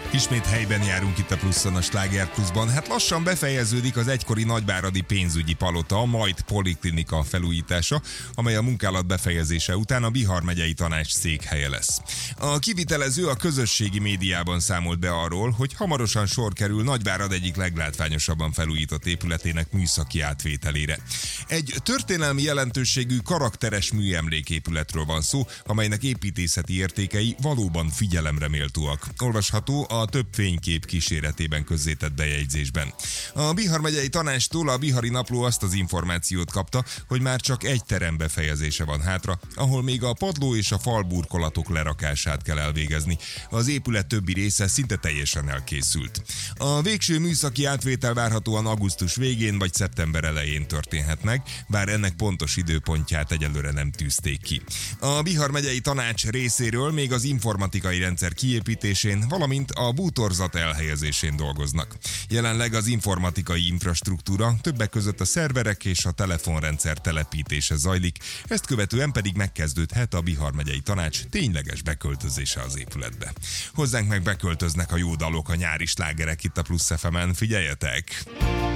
Ismét helyben járunk itt a Pluszon, a Sláger Pluszban. Hát lassan befejeződik az egykori nagyváradi pénzügyi palota, majd poliklinika felújítása, amely a munkálat befejezése után a Bihar megyei tanács székhelye lesz. A kivitelező a közösségi médiában számolt be arról, hogy hamarosan sor kerül Nagyvárad egyik leglátványosabban felújított épületének műszaki átvételére. Egy történelmi jelentőségű karakteres műemléképületről van szó, amelynek építészeti értékei valóban figyelemre méltóak. Olvasható a több fénykép kíséretében közzétett bejegyzésben. A Bihar megyei tanácstól a Bihari Napló azt az információt kapta, hogy már csak egy terem befejezése van hátra, ahol még a padló és a falburkolatok lerakását kell elvégezni. Az épület többi része szinte teljesen elkészült. A végső műszaki átvétel várhatóan augusztus végén vagy szeptember elején történhet meg, bár ennek pontos időpontját egyelőre nem tűzték ki. A Bihar megyei tanács részéről még az informatikai rendszer kiépítésén, valamint a bútorzat elhelyezésén dolgoznak. Jelenleg az informatikai infrastruktúra, többek között a szerverek és a telefonrendszer telepítése zajlik, ezt követően pedig megkezdődhet a Bihar megyei tanács tényleges beköltözése az épületbe. Hozzánk meg beköltöznek a jó dalok, a nyári slágerek itt a Plusz FM-en, figyeljetek!